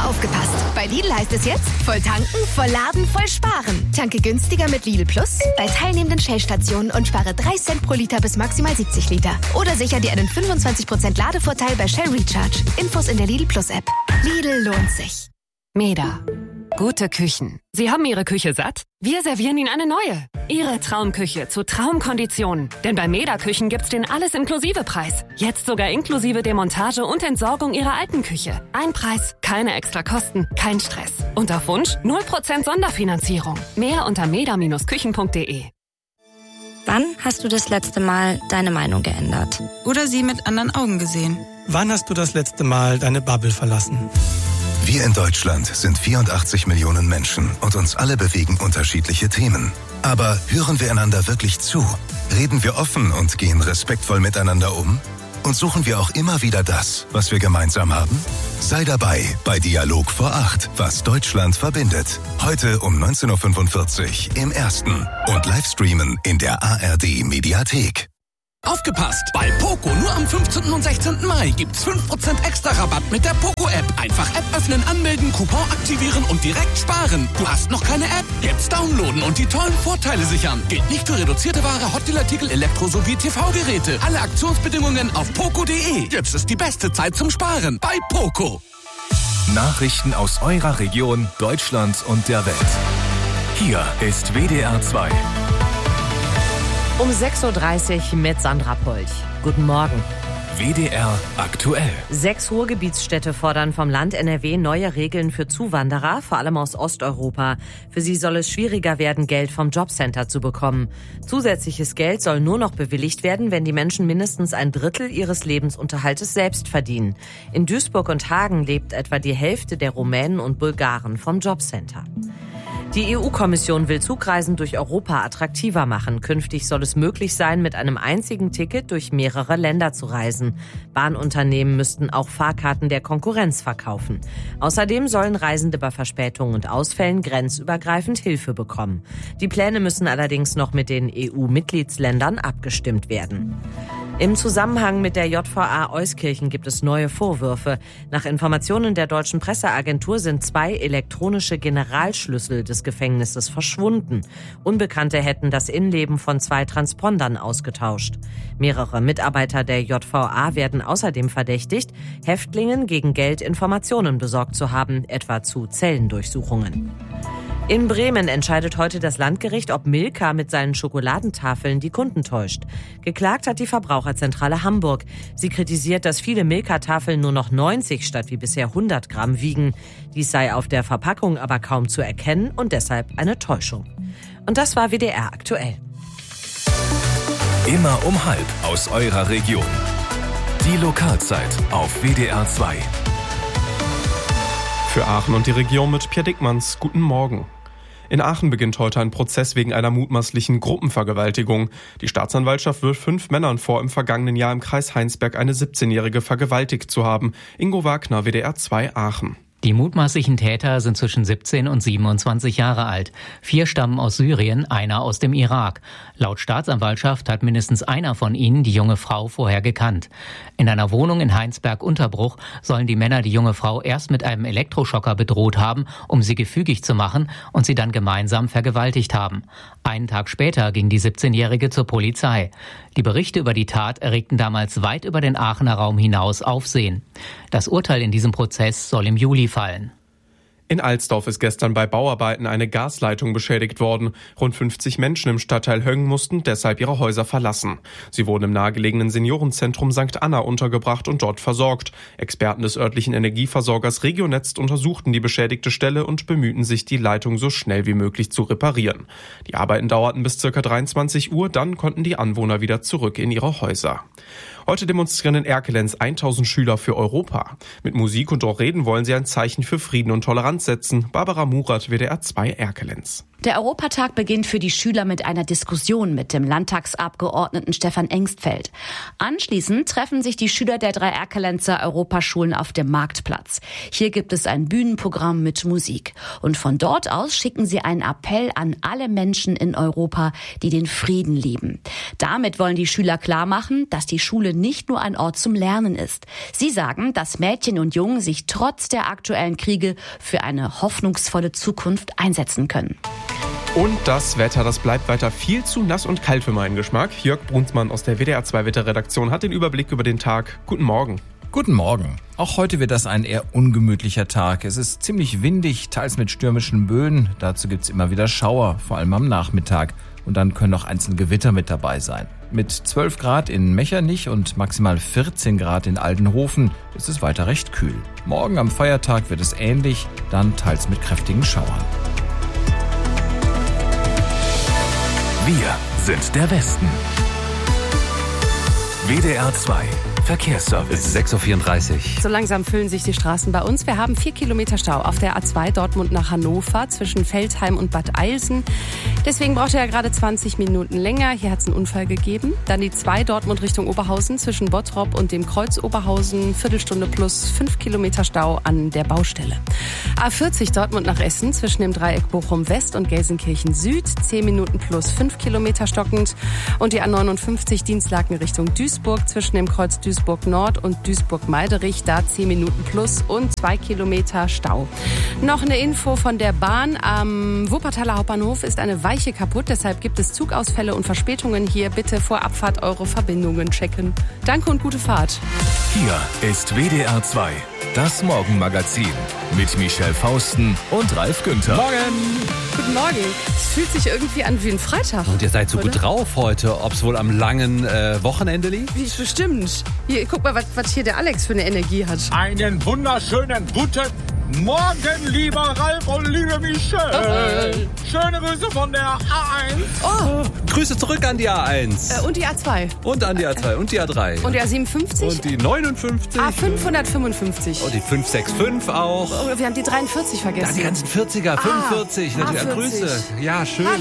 Aufgepasst! Bei Lidl heißt es jetzt, voll tanken, voll laden, voll sparen. Tanke günstiger mit Lidl Plus bei teilnehmenden Shell-Stationen und spare 3 Cent pro Liter bis maximal 70 Liter. Oder sicher dir einen 25% Ladevorteil bei Shell Recharge. Infos in der Lidl Plus App. Lidl lohnt sich. Meda. Gute Küchen. Sie haben Ihre Küche satt? Wir servieren Ihnen eine neue. Ihre Traumküche zu Traumkonditionen. Denn bei Meda Küchen gibt's den Alles-Inklusive-Preis. Jetzt sogar inklusive Demontage und Entsorgung Ihrer alten Küche. Ein Preis, keine extra Kosten, kein Stress. Und auf Wunsch 0% Sonderfinanzierung. Mehr unter meda-küchen.de. Wann hast du das letzte Mal deine Meinung geändert? Oder sie mit anderen Augen gesehen? Wann hast du das letzte Mal deine Bubble verlassen? Wir in Deutschland sind 84 Millionen Menschen und uns alle bewegen unterschiedliche Themen. Aber hören wir einander wirklich zu? Reden wir offen und gehen respektvoll miteinander um? Und suchen wir auch immer wieder das, was wir gemeinsam haben? Sei dabei bei Dialog vor 8, was Deutschland verbindet. Heute um 19.45 Uhr im Ersten und Livestreamen in der ARD Mediathek. Aufgepasst! Bei Poco nur am 15. und 16. Mai gibt's 5% extra Rabatt mit der Poco-App. Einfach App öffnen, anmelden, Coupon aktivieren und direkt sparen. Du hast noch keine App? Jetzt downloaden und die tollen Vorteile sichern. Gilt nicht für reduzierte Ware, Hotdealartikel, Elektro- sowie TV-Geräte. Alle Aktionsbedingungen auf poco.de. Jetzt ist die beste Zeit zum Sparen bei Poco. Nachrichten aus eurer Region, Deutschland und der Welt. Hier ist WDR 2. Um 6.30 Uhr mit Sandra Polch. Guten Morgen. WDR aktuell. 6 Ruhrgebietsstädte fordern vom Land NRW neue Regeln für Zuwanderer, vor allem aus Osteuropa. Für sie soll es schwieriger werden, Geld vom Jobcenter zu bekommen. Zusätzliches Geld soll nur noch bewilligt werden, wenn die Menschen mindestens ein Drittel ihres Lebensunterhaltes selbst verdienen. In Duisburg und Hagen lebt etwa die Hälfte der Rumänen und Bulgaren vom Jobcenter. Die EU-Kommission will Zugreisen durch Europa attraktiver machen. Künftig soll es möglich sein, mit einem einzigen Ticket durch mehrere Länder zu reisen. Bahnunternehmen müssten auch Fahrkarten der Konkurrenz verkaufen. Außerdem sollen Reisende bei Verspätungen und Ausfällen grenzübergreifend Hilfe bekommen. Die Pläne müssen allerdings noch mit den EU-Mitgliedsländern abgestimmt werden. Im Zusammenhang mit der JVA Euskirchen gibt es neue Vorwürfe. Nach Informationen der deutschen Presseagentur sind 2 elektronische Generalschlüssel des Gefängnisses verschwunden. Unbekannte hätten das Innenleben von 2 Transpondern ausgetauscht. Mehrere Mitarbeiter der JVA werden außerdem verdächtigt, Häftlingen gegen Geld Informationen besorgt zu haben, etwa zu Zellendurchsuchungen. In Bremen entscheidet heute das Landgericht, ob Milka mit seinen Schokoladentafeln die Kunden täuscht. Geklagt hat die Verbraucherzentrale Hamburg. Sie kritisiert, dass viele Milka-Tafeln nur noch 90 statt wie bisher 100 Gramm wiegen. Dies sei auf der Verpackung aber kaum zu erkennen und deshalb eine Täuschung. Und das war WDR aktuell. Immer um 12 aus eurer Region. Die Lokalzeit auf WDR 2. Für Aachen und die Region mit Pierre Dickmanns. Guten Morgen. In Aachen beginnt heute ein Prozess wegen einer mutmaßlichen Gruppenvergewaltigung. Die Staatsanwaltschaft wirft 5 Männern vor, im vergangenen Jahr im Kreis Heinsberg eine 17-Jährige vergewaltigt zu haben. Ingo Wagner, WDR 2 Aachen. Die mutmaßlichen Täter sind zwischen 17 und 27 Jahre alt. 4 stammen aus Syrien, einer aus dem Irak. Laut Staatsanwaltschaft hat mindestens einer von ihnen die junge Frau vorher gekannt. In einer Wohnung in Heinsberg-Unterbruch sollen die Männer die junge Frau erst mit einem Elektroschocker bedroht haben, um sie gefügig zu machen, und sie dann gemeinsam vergewaltigt haben. Einen Tag später ging die 17-Jährige zur Polizei. Die Berichte über die Tat erregten damals weit über den Aachener Raum hinaus Aufsehen. Das Urteil in diesem Prozess soll im Juli fallen. In Alsdorf ist gestern bei Bauarbeiten eine Gasleitung beschädigt worden. Rund 50 Menschen im Stadtteil Höng mussten deshalb ihre Häuser verlassen. Sie wurden im nahegelegenen Seniorenzentrum St. Anna untergebracht und dort versorgt. Experten des örtlichen Energieversorgers Regionetz untersuchten die beschädigte Stelle und bemühten sich, die Leitung so schnell wie möglich zu reparieren. Die Arbeiten dauerten bis ca. 23 Uhr, dann konnten die Anwohner wieder zurück in ihre Häuser. Heute demonstrieren in Erkelenz 1000 Schüler für Europa. Mit Musik und auch Reden wollen sie ein Zeichen für Frieden und Toleranz setzen. Barbara Murat, WDR 2 Erkelenz. Der Europatag beginnt für die Schüler mit einer Diskussion mit dem Landtagsabgeordneten Stefan Engstfeld. Anschließend treffen sich die Schüler der 3 Erkelenzer Europaschulen auf dem Marktplatz. Hier gibt es ein Bühnenprogramm mit Musik. Und von dort aus schicken sie einen Appell an alle Menschen in Europa, die den Frieden lieben. Damit wollen die Schüler klarmachen, dass die Schule nicht nur ein Ort zum Lernen ist. Sie sagen, dass Mädchen und Jungen sich trotz der aktuellen Kriege für eine hoffnungsvolle Zukunft einsetzen können. Und das Wetter, das bleibt weiter viel zu nass und kalt für meinen Geschmack. Jörg Brunsmann aus der WDR 2 Wetterredaktion hat den Überblick über den Tag. Guten Morgen. Guten Morgen. Auch heute wird das ein eher ungemütlicher Tag. Es ist ziemlich windig, teils mit stürmischen Böen. Dazu gibt's immer wieder Schauer, vor allem am Nachmittag. Und dann können noch einzelne Gewitter mit dabei sein. Mit 12 Grad in Mechernich und maximal 14 Grad in Aldenhofen ist es weiter recht kühl. Morgen am Feiertag wird es ähnlich, dann teils mit kräftigen Schauern. Wir sind der Westen. WDR 2 Verkehrsservice. 6.34 Uhr. So langsam füllen sich die Straßen bei uns. Wir haben 4 Kilometer Stau auf der A2 Dortmund nach Hannover zwischen Veltheim und Bad Eilsen. Deswegen braucht er ja gerade 20 Minuten länger. Hier hat es einen Unfall gegeben. Dann die 2 Dortmund Richtung Oberhausen zwischen Bottrop und dem Kreuz Oberhausen. Viertelstunde plus 5 Kilometer Stau an der Baustelle. A40 Dortmund nach Essen zwischen dem Dreieck Bochum West und Gelsenkirchen Süd. 10 Minuten plus 5 Kilometer stockend. Und die A59 Dienstlaken Richtung Duisburg zwischen dem Kreuz Duisburg Nord und Duisburg-Meiderich, da 10 Minuten plus und 2 Kilometer Stau. Noch eine Info von der Bahn. Am Wuppertaler Hauptbahnhof ist eine Weiche kaputt, deshalb gibt es Zugausfälle und Verspätungen. Hier bitte vor Abfahrt eure Verbindungen checken. Danke und gute Fahrt. Hier ist WDR 2, das Morgenmagazin mit Michelle Fausten und Ralf Günther. Morgen! Guten Morgen. Es fühlt sich irgendwie an wie ein Freitag. Und ihr seid so gut drauf heute, ob es wohl am langen Wochenende liegt? Wie bestimmt. Hier, guck mal, was hier der Alex für eine Energie hat. Einen wunderschönen guten Morgen, lieber Ralf und liebe Michelle. Schöne Grüße von der A1. Oh, Grüße zurück an die A1. Und die A2. Und an die A2 und die A3. Und die A57. Und die 59. A555. Und die 565 auch. Oh, wir haben die 43 vergessen. Ja, die ganzen 40er, 45. Natürlich. A40. Grüße. Ja, schön.